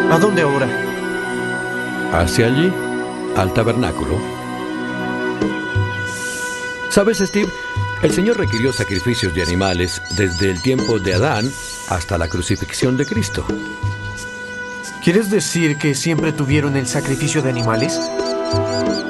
¿A dónde ahora? Hacia allí, al tabernáculo. ¿Sabes, Steve? El Señor requirió sacrificios de animales desde el tiempo de Adán hasta la crucifixión de Cristo. ¿Quieres decir que siempre tuvieron el sacrificio de animales?